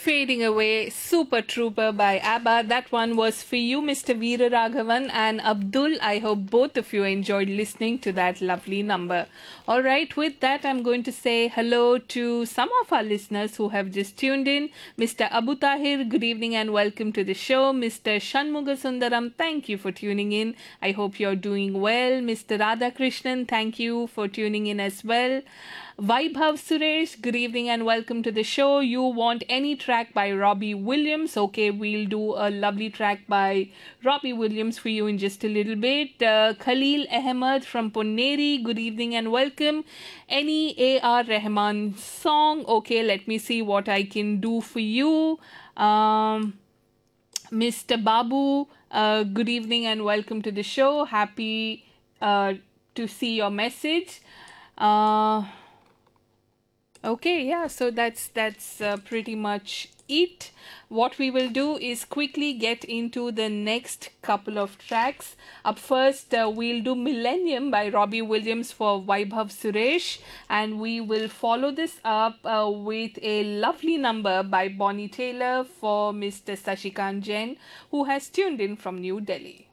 Fading Away, Super Trooper by ABBA. That one was for you, Mr. Veera Raghavan and Abdul. I hope both of you enjoyed listening to that lovely number. All right, with that, I'm going to say hello to some of our listeners who have just tuned in. Mr. Abu Tahir, good evening and welcome to the show. Mr. Shanmuga Sundaram, thank you for tuning in. I hope you're doing well. Mr. Radhakrishnan, thank you for tuning in as well. Vaibhav Suresh, good evening and welcome to the show. You want any track by Robbie Williams? Okay, we'll do a lovely track by Robbie Williams for you in just a little bit. Khalil Ahmed from Ponneri, good evening and welcome. Any A.R. Rahman song? Okay, let me see what I can do for you. Mr. Babu, good evening and welcome to the show. Happy to see your message. Okay, yeah, so that's pretty much it. What we will do is quickly get into the next couple of tracks. Up first, we'll do Millennium by Robbie Williams for Vaibhav Suresh, and we will follow this up with a lovely number by Bonnie Taylor for Mr. Sashikant Jain, who has tuned in from New Delhi.